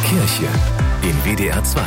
Kirche in WDR 2.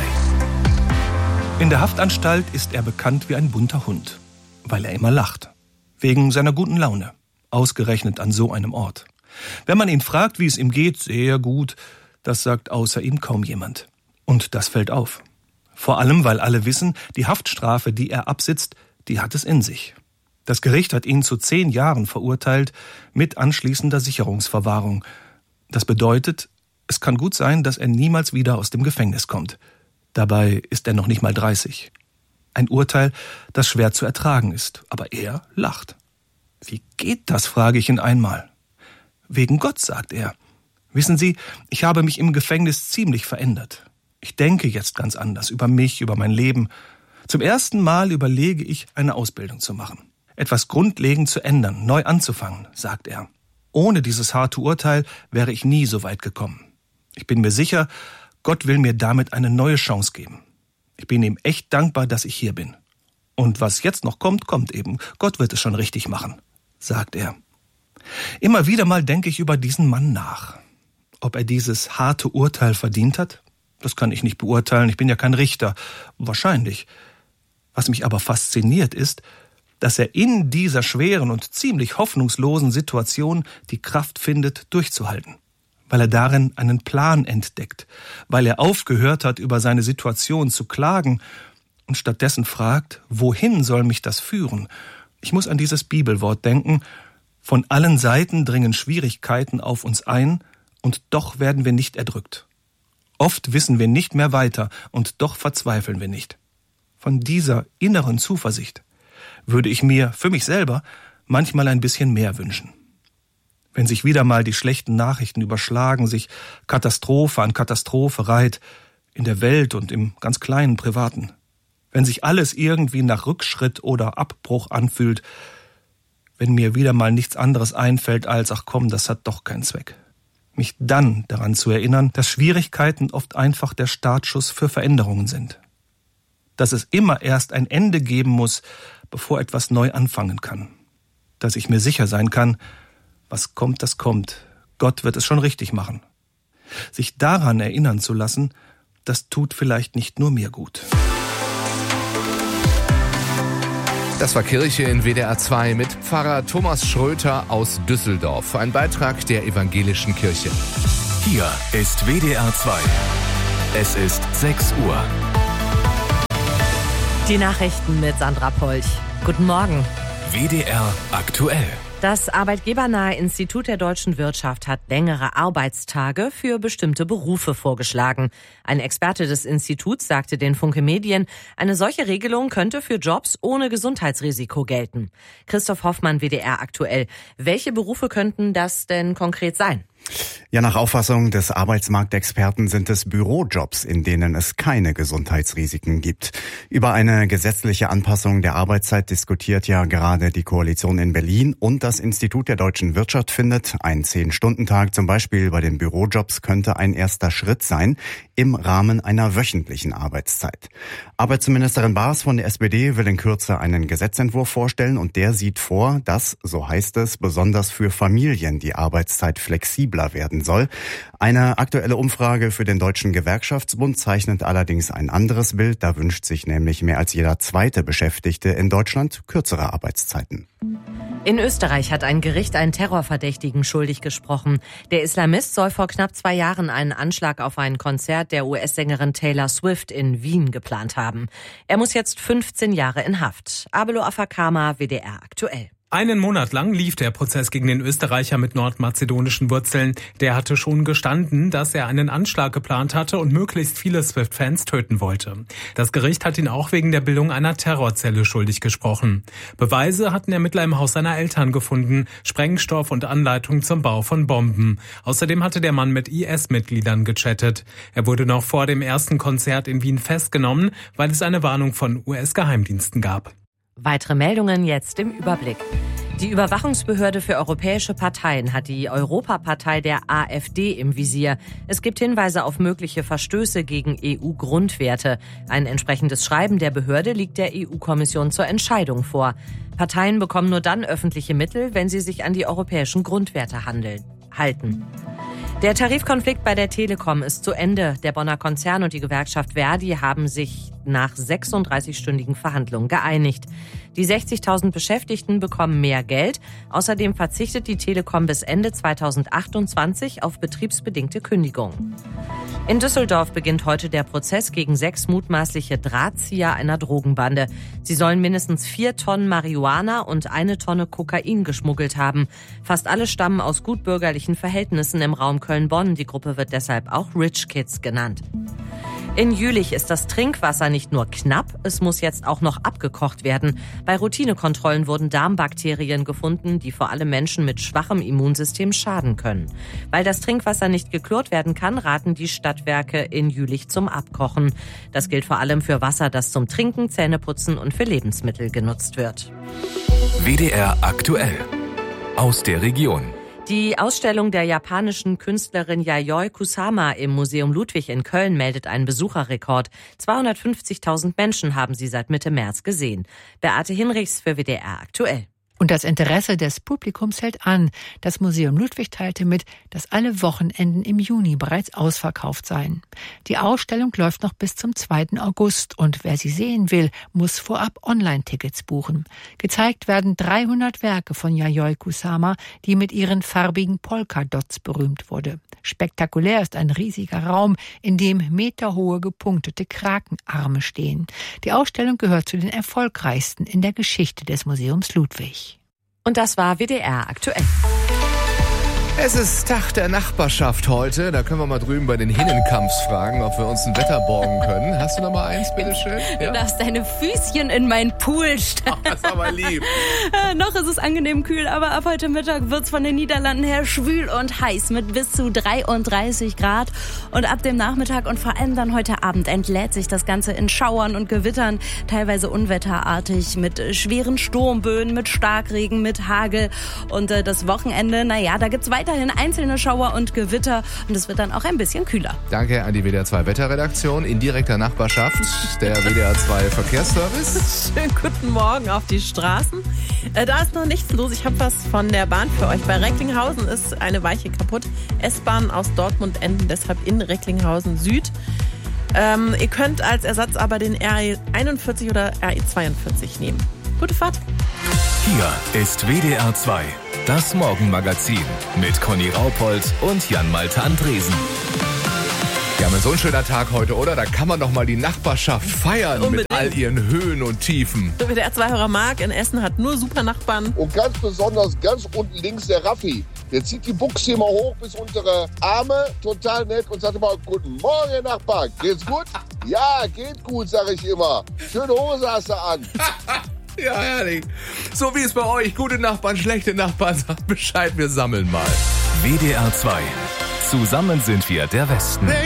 In der Haftanstalt ist er bekannt wie ein bunter Hund, weil er immer lacht. Wegen seiner guten Laune, ausgerechnet an so einem Ort. Wenn man ihn fragt, wie es ihm geht, sehr gut, das sagt außer ihm kaum jemand. Und das fällt auf. Vor allem, weil alle wissen, die Haftstrafe, die er absitzt, die hat es in sich. Das Gericht hat ihn zu 10 Jahren verurteilt, mit anschließender Sicherungsverwahrung. Das bedeutet, es kann gut sein, dass er niemals wieder aus dem Gefängnis kommt. Dabei ist er noch nicht mal 30. Ein Urteil, das schwer zu ertragen ist, aber er lacht. Wie geht das, frage ich ihn einmal. Wegen Gott, sagt er. Wissen Sie, ich habe mich im Gefängnis ziemlich verändert. Ich denke jetzt ganz anders über mich, über mein Leben. Zum ersten Mal überlege ich, eine Ausbildung zu machen. Etwas grundlegend zu ändern, neu anzufangen, sagt er. Ohne dieses harte Urteil wäre ich nie so weit gekommen. Ich bin mir sicher, Gott will mir damit eine neue Chance geben. Ich bin ihm echt dankbar, dass ich hier bin. Und was jetzt noch kommt, kommt eben. Gott wird es schon richtig machen, sagt er. Immer wieder mal denke ich über diesen Mann nach. Ob er dieses harte Urteil verdient hat? Das kann ich nicht beurteilen, ich bin ja kein Richter. Wahrscheinlich. Was mich aber fasziniert ist, dass er in dieser schweren und ziemlich hoffnungslosen Situation die Kraft findet, durchzuhalten. Weil er darin einen Plan entdeckt, weil er aufgehört hat, über seine Situation zu klagen und stattdessen fragt, wohin soll mich das führen? Ich muss an dieses Bibelwort denken: Von allen Seiten dringen Schwierigkeiten auf uns ein, und doch werden wir nicht erdrückt. Oft wissen wir nicht mehr weiter, und doch verzweifeln wir nicht. Von dieser inneren Zuversicht würde ich mir für mich selber manchmal ein bisschen mehr wünschen. Wenn sich wieder mal die schlechten Nachrichten überschlagen, sich Katastrophe an Katastrophe reiht, in der Welt und im ganz kleinen Privaten. Wenn sich alles irgendwie nach Rückschritt oder Abbruch anfühlt, wenn mir wieder mal nichts anderes einfällt als, ach komm, das hat doch keinen Zweck. Mich dann daran zu erinnern, dass Schwierigkeiten oft einfach der Startschuss für Veränderungen sind. Dass es immer erst ein Ende geben muss, bevor etwas neu anfangen kann. Dass ich mir sicher sein kann, was kommt, das kommt. Gott wird es schon richtig machen. Sich daran erinnern zu lassen, das tut vielleicht nicht nur mir gut. Das war Kirche in WDR 2 mit Pfarrer Thomas Schröter aus Düsseldorf. Ein Beitrag der Evangelischen Kirche. Hier ist WDR 2. Es ist 6 Uhr. Die Nachrichten mit Sandra Polch. Guten Morgen. WDR aktuell. Das Arbeitgebernahe Institut der deutschen Wirtschaft hat längere Arbeitstage für bestimmte Berufe vorgeschlagen. Ein Experte des Instituts sagte den Funke Medien, eine solche Regelung könnte für Jobs ohne Gesundheitsrisiko gelten. Christoph Hoffmann, WDR aktuell. Welche Berufe könnten das denn konkret sein? Ja, nach Auffassung des Arbeitsmarktexperten sind es Bürojobs, in denen es keine Gesundheitsrisiken gibt. Über eine gesetzliche Anpassung der Arbeitszeit diskutiert ja gerade die Koalition in Berlin, und das Institut der deutschen Wirtschaft findet, ein 10-Stunden-Tag zum Beispiel bei den Bürojobs könnte ein erster Schritt sein im Rahmen einer wöchentlichen Arbeitszeit. Arbeitsministerin Baas von der SPD will in Kürze einen Gesetzentwurf vorstellen, und der sieht vor, dass, so heißt es, besonders für Familien die Arbeitszeit flexibler werden soll. Eine aktuelle Umfrage für den Deutschen Gewerkschaftsbund zeichnet allerdings ein anderes Bild. Da wünscht sich nämlich mehr als jeder zweite Beschäftigte in Deutschland kürzere Arbeitszeiten. In Österreich hat ein Gericht einen Terrorverdächtigen schuldig gesprochen. Der Islamist soll vor knapp 2 Jahren einen Anschlag auf ein Konzert der US-Sängerin Taylor Swift in Wien geplant haben. Er muss jetzt 15 Jahre in Haft. Abelo Afakama, WDR aktuell. Einen Monat lang lief der Prozess gegen den Österreicher mit nordmazedonischen Wurzeln. Der hatte schon gestanden, dass er einen Anschlag geplant hatte und möglichst viele Swift-Fans töten wollte. Das Gericht hat ihn auch wegen der Bildung einer Terrorzelle schuldig gesprochen. Beweise hatten Ermittler im Haus seiner Eltern gefunden, Sprengstoff und Anleitung zum Bau von Bomben. Außerdem hatte der Mann mit IS-Mitgliedern gechattet. Er wurde noch vor dem ersten Konzert in Wien festgenommen, weil es eine Warnung von US-Geheimdiensten gab. Weitere Meldungen jetzt im Überblick. Die Überwachungsbehörde für europäische Parteien hat die Europapartei der AfD im Visier. Es gibt Hinweise auf mögliche Verstöße gegen EU-Grundwerte. Ein entsprechendes Schreiben der Behörde liegt der EU-Kommission zur Entscheidung vor. Parteien bekommen nur dann öffentliche Mittel, wenn sie sich an die europäischen Grundwerte halten. Der Tarifkonflikt bei der Telekom ist zu Ende. Der Bonner Konzern und die Gewerkschaft Verdi haben sich nach 36-stündigen Verhandlungen geeinigt. Die 60.000 Beschäftigten bekommen mehr Geld. Außerdem verzichtet die Telekom bis Ende 2028 auf betriebsbedingte Kündigungen. In Düsseldorf beginnt heute der Prozess gegen 6 mutmaßliche Drahtzieher einer Drogenbande. Sie sollen mindestens 4 Tonnen Marihuana und 1 Tonne Kokain geschmuggelt haben. Fast alle stammen aus gutbürgerlichen Verhältnissen im Raum Köln-Bonn. Die Gruppe wird deshalb auch Rich Kids genannt. In Jülich ist das Trinkwasser nicht nur knapp, es muss jetzt auch noch abgekocht werden. Bei Routinekontrollen wurden Darmbakterien gefunden, die vor allem Menschen mit schwachem Immunsystem schaden können. Weil das Trinkwasser nicht geklort werden kann, raten die Stadtwerke in Jülich zum Abkochen. Das gilt vor allem für Wasser, das zum Trinken, Zähneputzen und für Lebensmittel genutzt wird. WDR aktuell. Aus der Region. Die Ausstellung der japanischen Künstlerin Yayoi Kusama im Museum Ludwig in Köln meldet einen Besucherrekord. 250.000 Menschen haben sie seit Mitte März gesehen. Beate Hinrichs für WDR aktuell. Und das Interesse des Publikums hält an. Das Museum Ludwig teilte mit, dass alle Wochenenden im Juni bereits ausverkauft seien. Die Ausstellung läuft noch bis zum 2. August und wer sie sehen will, muss vorab Online-Tickets buchen. Gezeigt werden 300 Werke von Yayoi Kusama, die mit ihren farbigen Polka-Dots berühmt wurde. Spektakulär ist ein riesiger Raum, in dem meterhohe gepunktete Krakenarme stehen. Die Ausstellung gehört zu den erfolgreichsten in der Geschichte des Museums Ludwig. Und das war WDR aktuell. Es ist Tag der Nachbarschaft heute. Da können wir mal drüben bei den Hinnenkamps fragen, ob wir uns ein Wetter borgen können. Hast du noch mal eins, bitteschön? Ja? Du darfst deine Füßchen in meinen Pool stellen. Oh, das ist aber lieb. Noch ist es angenehm kühl, aber ab heute Mittag wird's von den Niederlanden her schwül und heiß mit bis zu 33 Grad. Und ab dem Nachmittag und vor allem dann heute Abend entlädt sich das Ganze in Schauern und Gewittern, teilweise unwetterartig mit schweren Sturmböen, mit Starkregen, mit Hagel. Und das Wochenende, da gibt's weiterhin einzelne Schauer und Gewitter und es wird dann auch ein bisschen kühler. Danke an die WDR 2 Wetterredaktion in direkter Nachbarschaft, der WDR 2 Verkehrsservice. Schönen guten Morgen auf die Straßen. Da ist noch nichts los. Ich habe was von der Bahn für euch. Bei Recklinghausen ist eine Weiche kaputt. S-Bahn aus Dortmund enden deshalb in Recklinghausen Süd. Ihr könnt als Ersatz aber den RE 41 oder RE 42 nehmen. Gute Fahrt. Hier ist WDR 2, das Morgenmagazin mit Conny Raupold und Jan-Malte Andresen. Ja, mit so ein schöner Tag heute, oder? Da kann man doch mal die Nachbarschaft feiern. Unbedingt. Mit all ihren Höhen und Tiefen. Der WDR-2-Hörer Marc in Essen hat nur super Nachbarn. Und ganz besonders ganz unten links der Raffi. Der zieht die Buchse immer hoch bis untere Arme, total nett und sagt immer, guten Morgen, Nachbar. Geht's gut? Ja, geht gut, sage ich immer. Schöne Hose hast du an. Ja, herrlich. So wie es bei euch. Gute Nachbarn, schlechte Nachbarn. Sagt Bescheid, wir sammeln mal. WDR 2. Zusammen sind wir der Westen.